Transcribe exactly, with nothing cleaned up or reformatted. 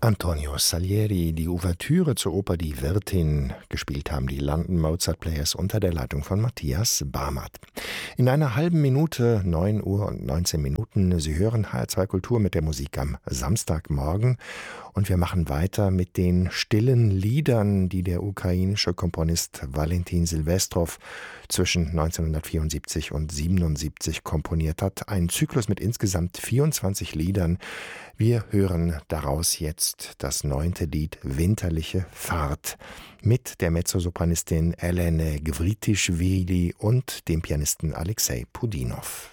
Antonio Salieri, die Ouvertüre zur Oper Die Wirtin. Gespielt haben die London Mozart Players unter der Leitung von Matthias Barmert. In einer halben Minute, neun Uhr und neunzehn Minuten, Sie hören H R zwei Kultur mit der Musik am Samstagmorgen. Und wir machen weiter mit den stillen Liedern, die der ukrainische Komponist Valentin Silvestrov zwischen neunzehnhundertvierundsiebzig und siebenundsiebzig komponiert hat. Ein Zyklus mit insgesamt vierundzwanzig Liedern. Wir hören daraus jetzt das neunte Lied Winterliche Fahrt mit der Mezzosopranistin Elene Gvritischvili und dem Pianisten Alexei Pudinow.